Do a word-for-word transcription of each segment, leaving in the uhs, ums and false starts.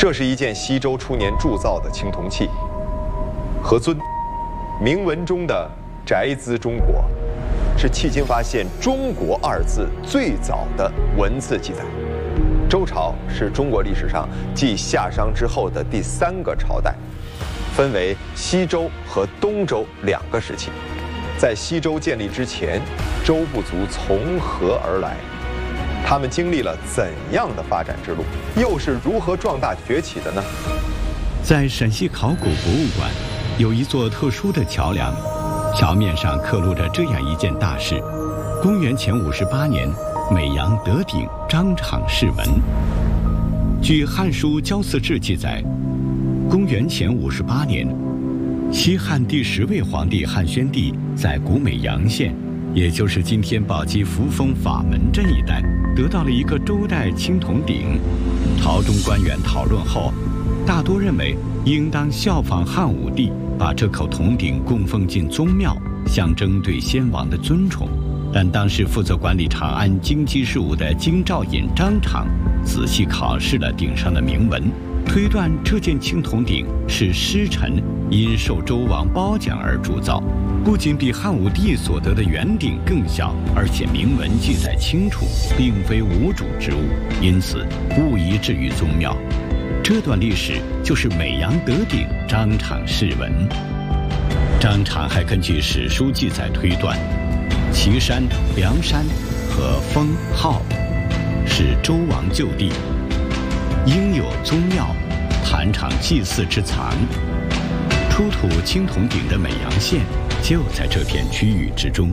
这是一件西周初年铸造的青铜器，何尊，铭文中的“宅兹中国”，是迄今发现“中国”二字最早的文字记载。周朝是中国历史上继夏商之后的第三个朝代，分为西周和东周两个时期。在西周建立之前，周部族从何而来？他们经历了怎样的发展之路？又是如何壮大崛起的呢？ 在陕西考古博物馆，有一座特殊的桥梁，桥面上刻录着这样一件大事：公元前五十八年，美阳德鼎张敞释文。据《汉书·焦祀志》记载，公元前五十八年，西汉第十位皇帝汉宣帝在古美阳县，也就是今天宝鸡扶风法门镇一带，得到了一个周代青铜鼎。朝中官员讨论后，大多认为应当效仿汉武帝，把这口铜鼎供奉进宗庙，象征对先王的尊崇。但当时负责管理长安京畿事务的京兆尹张敞仔细考试了鼎上的铭文，推断这件青铜鼎是师臣因受周王褒奖而铸造，不仅比汉武帝所得的圆鼎更小，而且铭文记载清楚，并非无主之物，因此不宜置于宗庙。这段历史就是美阳德鼎张敞释文。张敞还根据史书记载推断，岐山、梁山和封号是周王旧地，应有宗庙、坛场祭祀之藏。出土青铜鼎的美阳县就在这片区域之中。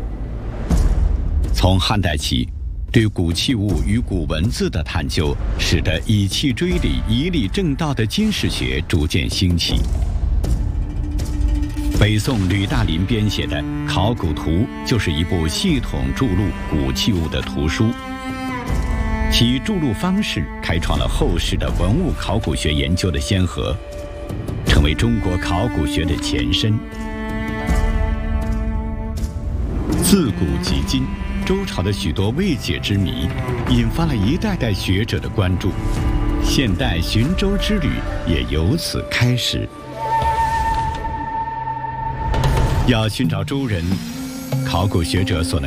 从汉代起，对古器物与古文字的探究，使得以器追理、以礼正道的金石学逐渐兴起。北宋吕大林编写的《考古图》就是一部系统注录古器物的图书，其注录方式开创了后世的文物考古学研究的先河，成为中国考古学的前身。自古及今，周朝的许多未解之谜，引发了一代代学者的关注，现代寻周之旅也由此开始。要寻找周人，考古学者所能